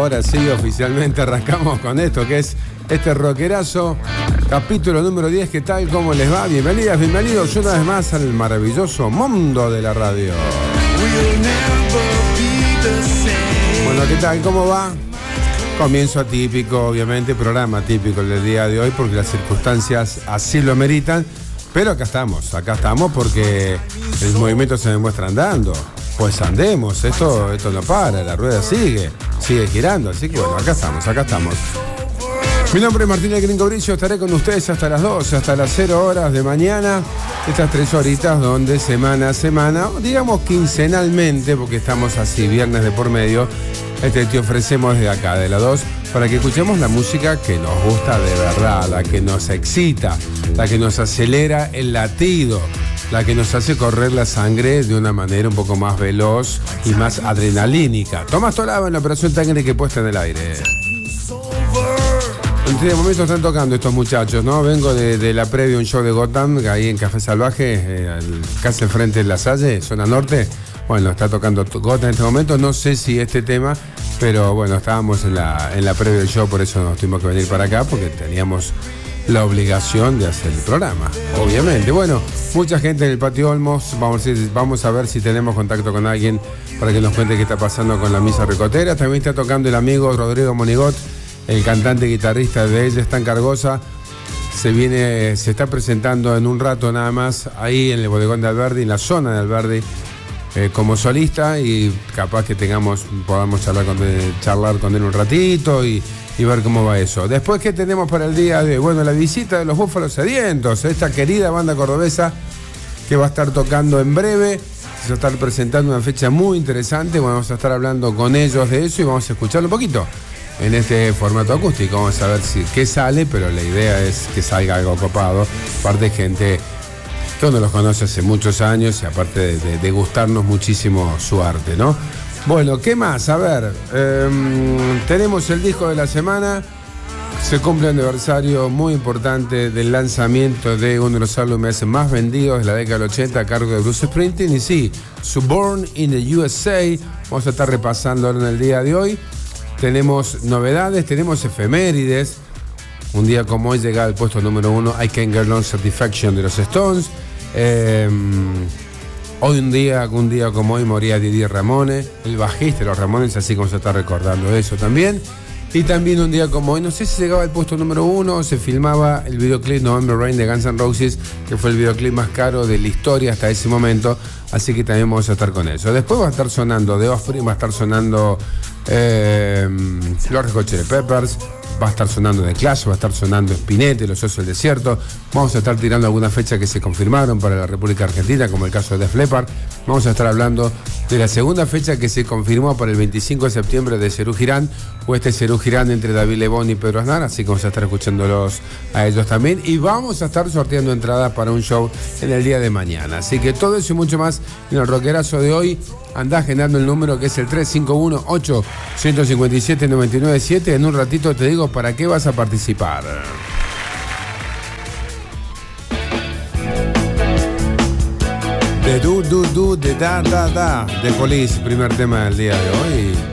Ahora sí, oficialmente arrancamos con esto, que es este rockerazo, capítulo número 10. ¿Qué tal? ¿Cómo les va? Bienvenidas, bienvenidos una vez más al maravilloso mundo de la radio. Bueno, ¿qué tal? ¿Cómo va? Comienzo atípico, obviamente, programa atípico el del día de hoy, porque las circunstancias así lo ameritan. Pero acá estamos porque el movimiento se demuestra andando. Pues andemos, esto no para, la rueda sigue girando, así que bueno, acá estamos. Mi nombre es Martín El Gringo Brillo, estaré con ustedes hasta las 12, hasta las 0 horas de mañana, estas 3 horitas donde semana a semana, digamos quincenalmente, porque estamos así, viernes de por medio, te ofrecemos desde acá, de las 2, para que escuchemos la música que nos gusta de verdad, la que nos excita, la que nos acelera el latido, la que nos hace correr la sangre de una manera un poco más veloz y más adrenalínica. Tomás Tolaba en la operación técnica puesta en el aire. En este momento están tocando estos muchachos, ¿no? Vengo de la previa un show de Gotham, ahí en Café Salvaje, casi enfrente de La Salle, zona norte. Bueno, está tocando Gotham en este momento, no sé si este tema, pero bueno, estábamos en la previa del show, por eso nos tuvimos que venir para acá, porque teníamos la obligación de hacer el programa, obviamente. Bueno, mucha gente en el Patio Olmos, vamos a ver si tenemos contacto con alguien para que nos cuente qué está pasando con la misa ricotera. También está tocando el amigo Rodrigo Monigot, el cantante y guitarrista de Ella Está en Cargosa. Se está presentando en un rato nada más ahí en el bodegón de Alberdi, en la zona de Alberdi, como solista, y capaz que podamos charlar con él un ratito y ver cómo va eso. Después, ¿qué tenemos para el día de hoy? Bueno, la visita de los Búfalos Sedientos, esta querida banda cordobesa que va a estar tocando en breve. Se va a estar presentando una fecha muy interesante. Vamos a estar hablando con ellos de eso y vamos a escucharlo un poquito en este formato acústico. Vamos a ver qué sale, pero la idea es que salga algo copado. Aparte, gente que uno los conoce hace muchos años y aparte de gustarnos muchísimo su arte, ¿no? Bueno, ¿qué más? A ver, tenemos el disco de la semana. Se cumple un aniversario muy importante del lanzamiento de uno de los álbumes más vendidos de la década del 80 a cargo de Bruce Springsteen. Y sí, Born in the USA. Vamos a estar repasando en el día de hoy. Tenemos novedades, tenemos efemérides. Un día como hoy llega al puesto número 1 I Can't Get No Satisfaction de los Stones. Hoy un día como hoy moría Didi Ramone, el bajista de los Ramones, así como se está recordando eso también. Y también un día como hoy, no sé si llegaba al puesto número 1, se filmaba el videoclip November Rain de Guns N' Roses, que fue el videoclip más caro de la historia hasta ese momento, así que también vamos a estar con eso. Después va a estar sonando The Offspring, va a estar sonando los Red Hot Chili Peppers, va a estar sonando The Clash, va a estar sonando Spinetta, Los Osos del Desierto. Vamos a estar tirando algunas fechas que se confirmaron para la República Argentina, como el caso de Def Leppard. Vamos a estar hablando de la segunda fecha que se confirmó para el 25 de septiembre de Serú Girán, o Serú Girán entre David Lebón y Pedro Aznar, así que vamos a estar escuchándolos a ellos también. Y vamos a estar sorteando entradas para un show en el día de mañana. Así que todo eso y mucho más en el rockerazo de hoy. Andá agendando el número, que es el 351-8-157-997. En un ratito te digo para qué vas a participar. De da, de Police, primer tema del día de hoy.